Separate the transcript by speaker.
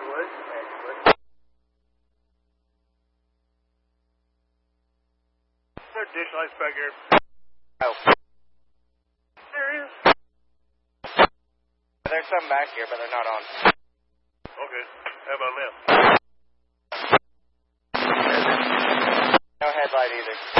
Speaker 1: Dish lights back here.
Speaker 2: Oh.
Speaker 1: Serious?
Speaker 2: There's some back here, but they're not on.
Speaker 1: Okay. How about them?
Speaker 2: No headlight either.